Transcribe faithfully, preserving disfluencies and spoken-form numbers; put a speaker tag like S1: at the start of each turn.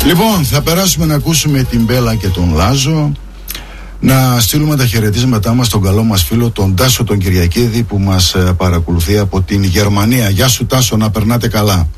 S1: Λοιπόν, θα περάσουμε να ακούσουμε την Μπέλα και τον Λάζο. Να στείλουμε τα χαιρετίσματά μας στον καλό μας φίλο τον Τάσο τον Κυριακίδη που μας παρακολουθεί από την Γερμανία. Γεια σου Τάσο, να περνάτε καλά.